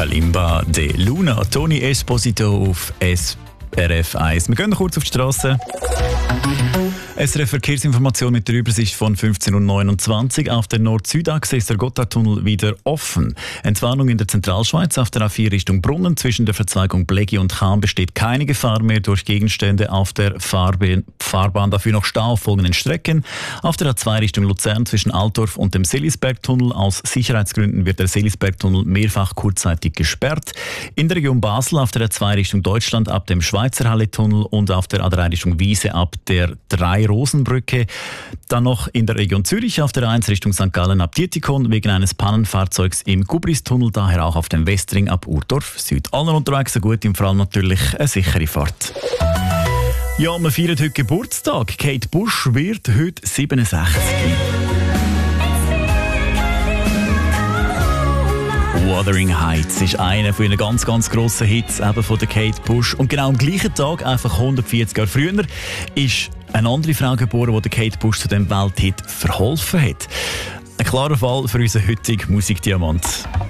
Kalimba de Luna, Toni Esposito auf SRF 1. Wir gehen noch kurz auf die Straße. SRF Verkehrsinformation mit der Übersicht von 15.29 Uhr. Auf der Nord-Süd-Achse ist der Gotthardtunnel wieder offen. Entwarnung in der Zentralschweiz auf der A4 Richtung Brunnen. Zwischen der Verzweigung Blegi und Cham besteht keine Gefahr mehr durch Gegenstände auf der Fahrbahn. Dafür noch Stau auf folgenden Strecken. Auf der A2 Richtung Luzern zwischen Altdorf und dem Seelisbergtunnel. Aus Sicherheitsgründen wird der Seelisbergtunnel mehrfach kurzzeitig gesperrt. In der Region Basel auf der A2 Richtung Deutschland ab dem Schweizerhalle-Tunnel und auf der A3 Richtung Wiese ab der 3 Rosenbrücke. Dann noch in der Region Zürich auf der 1 Richtung St. Gallen ab Dietikon wegen eines Pannenfahrzeugs im Gubristunnel, daher auch auf dem Westring ab Urdorf Süd. Allen unterwegs so gut, im Fall natürlich eine sichere Fahrt. Ja, wir feiern heute Geburtstag. Kate Bush wird heute 67. Wuthering Heights ist einer von ihren ganz, ganz grossen Hits eben von der Kate Bush. Und genau am gleichen Tag, einfach 140 Jahre früher, ist eine andere Frau geboren, die der Kate Bush zu diesem Welthit verholfen hat. Ein klarer Fall für unseren heutigen Musikdiamant.